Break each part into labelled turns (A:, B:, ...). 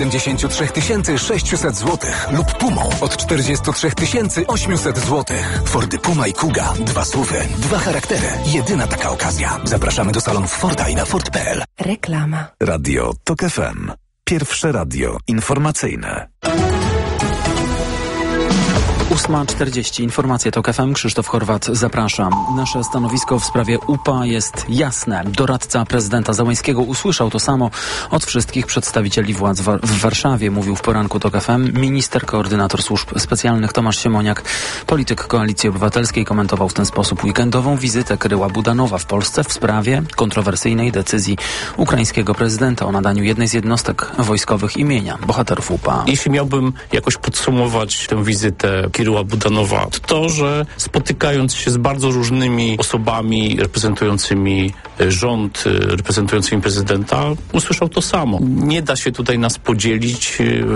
A: 73 600 zł lub Pumą od 43 800 zł. Fordy Puma i Kuga. 2 SUV-y, 2 charaktery. Jedyna taka okazja. Zapraszamy do salonów Forda i na Ford.pl.
B: Reklama.
C: Radio TOK FM. Pierwsze radio informacyjne.
D: 8:40. Informacje TOK FM. Krzysztof Horwat, zapraszam. Nasze stanowisko w sprawie UPA jest jasne. Doradca prezydenta Zełenskiego usłyszał to samo od wszystkich przedstawicieli władz w Warszawie, mówił w poranku TOK FM minister, koordynator służb specjalnych Tomasz Siemoniak. Polityk Koalicji Obywatelskiej komentował w ten sposób weekendową wizytę Kryła Budanowa w Polsce w sprawie kontrowersyjnej decyzji ukraińskiego prezydenta o nadaniu jednej z jednostek wojskowych imienia bohaterów UPA.
E: Jeśli miałbym jakoś podsumować tę wizytę Kryła Budanowa, to, że spotykając się z bardzo różnymi osobami reprezentującymi rząd, reprezentującymi prezydenta, usłyszał to samo. Nie da się tutaj nas podzielić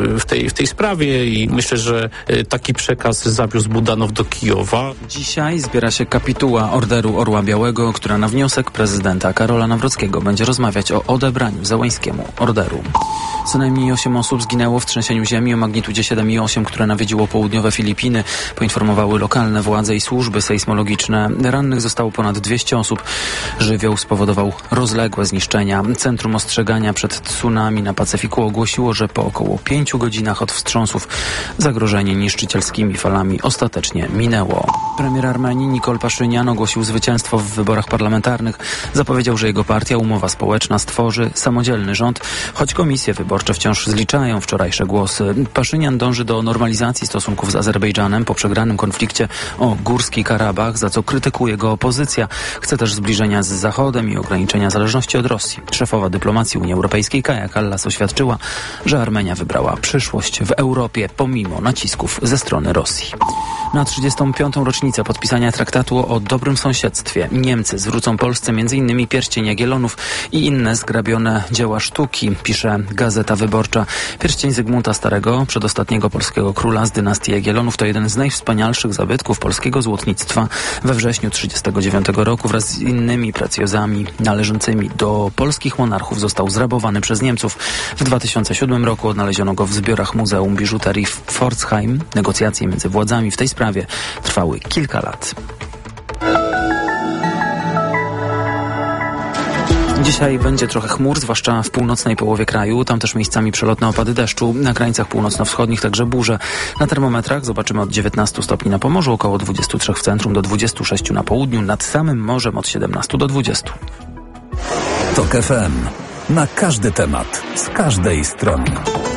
E: w tej sprawie i myślę, że taki przekaz zawiózł Budanow do Kijowa.
D: Dzisiaj zbiera się kapituła Orderu Orła Białego, która na wniosek prezydenta Karola Nawrockiego będzie rozmawiać o odebraniu Zełańskiemu orderu. Co najmniej 8 osób zginęło w trzęsieniu ziemi o magnitudzie 7,8, które nawiedziło południowe Filipiny, poinformowały lokalne władze i służby sejsmologiczne. Rannych zostało ponad 200 osób. Żywioł spowodował rozległe zniszczenia. Centrum Ostrzegania przed Tsunami na Pacyfiku ogłosiło, że po około 5 godzinach od wstrząsów zagrożenie niszczycielskimi falami ostatecznie minęło. Premier Armenii Nikol Paszynian ogłosił zwycięstwo w wyborach parlamentarnych. Zapowiedział, że jego partia Umowa Społeczna stworzy samodzielny rząd, choć komisje wyborcze wciąż zliczają wczorajsze głosy. Paszynian dąży do normalizacji stosunków z Azerbejdżanem po przegranym konflikcie o Górski Karabach, za co krytykuje go opozycja. Chce też zbliżenia z Zachodem i ograniczenia zależności od Rosji. Szefowa dyplomacji Unii Europejskiej Kaja Kallas oświadczyła, że Armenia wybrała przyszłość w Europie pomimo nacisków ze strony Rosji. Na 35. rocznicę podpisania traktatu o dobrym sąsiedztwie Niemcy zwrócą Polsce m.in. pierścień Jagiellonów i inne zgrabione dzieła sztuki, pisze Gazeta Wyborcza. Pierścień Zygmunta Starego, przedostatniego polskiego króla z dynastii Jagiellonów, to jeden z najwspanialszych zabytków polskiego złotnictwa. We wrześniu 1939 roku wraz z innymi precjozami należącymi do polskich monarchów został zrabowany przez Niemców. W 2007 roku odnaleziono go w zbiorach Muzeum Biżuterii w Pforzheim. Negocjacje między władzami w tej sprawie trwały kilka lat. Dzisiaj będzie trochę chmur, zwłaszcza w północnej połowie kraju. Tam też miejscami przelotne opady deszczu. Na krańcach północno-wschodnich także burze. Na termometrach zobaczymy od 19 stopni na Pomorzu, około 23 w centrum, do 26 na południu. Nad samym morzem od 17 do 20.
C: TOK FM. Na każdy temat. Z każdej strony.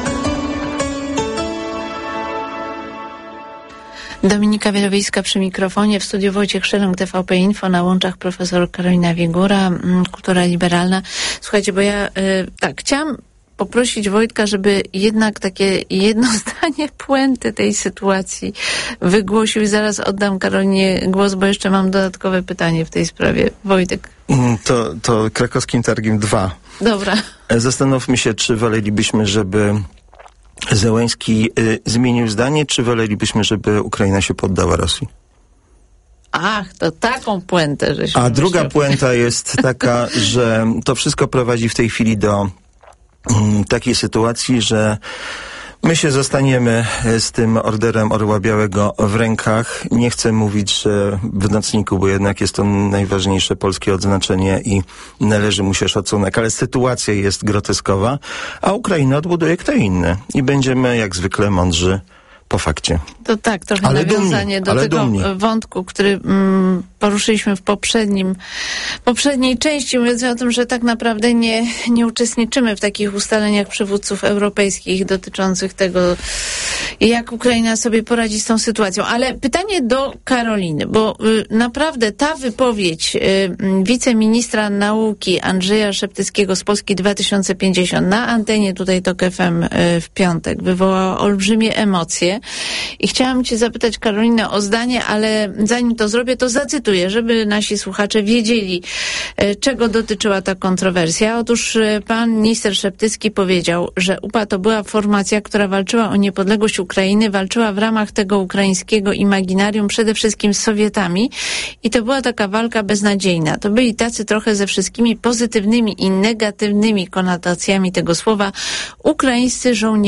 F: Dominika Wielowiejska przy mikrofonie, w studiu Wojciech Szeląg, TVP Info, na łączach profesor Karolina Wiegóra, Kultura Liberalna. Słuchajcie, bo ja chciałam poprosić Wojtka, żeby jednak takie jedno zdanie puenty tej sytuacji wygłosił i zaraz oddam Karolinie głos, bo jeszcze mam dodatkowe pytanie w tej sprawie. Wojtek.
G: To krakowskim targiem 2.
F: Dobra.
G: Zastanówmy się, czy wolelibyśmy, żeby Zełenski zmienił zdanie, czy wolelibyśmy, żeby Ukraina się poddała Rosji?
F: Ach, to taką puentę, żeśmy...
G: A druga puenta jest taka, że to wszystko prowadzi w tej chwili do takiej sytuacji, że my się zostaniemy z tym orderem Orła Białego w rękach. Nie chcę mówić, że w nocniku, bo jednak jest to najważniejsze polskie odznaczenie i należy mu się szacunek, ale sytuacja jest groteskowa, a Ukraina odbuduje kto inny i będziemy jak zwykle mądrzy po fakcie.
F: To tak, trochę ale nawiązanie do tego wątku, który poruszyliśmy w poprzedniej części, mówiąc o tym, że tak naprawdę nie uczestniczymy w takich ustaleniach przywódców europejskich dotyczących tego, jak Ukraina sobie poradzi z tą sytuacją. Ale pytanie do Karoliny, bo naprawdę ta wypowiedź wiceministra nauki Andrzeja Szeptyckiego z Polski 2050 na antenie tutaj TOK FM w piątek wywołała olbrzymie emocje. I chciałam cię zapytać, Karolina, o zdanie, ale zanim to zrobię, to zacytuję, żeby nasi słuchacze wiedzieli, czego dotyczyła ta kontrowersja. Otóż pan minister Szeptycki powiedział, że UPA to była formacja, która walczyła o niepodległość niepodległość Ukrainy, walczyła w ramach tego ukraińskiego imaginarium przede wszystkim z Sowietami i to była taka walka beznadziejna. To byli tacy trochę ze wszystkimi pozytywnymi i negatywnymi konotacjami tego słowa ukraińscy żołnierze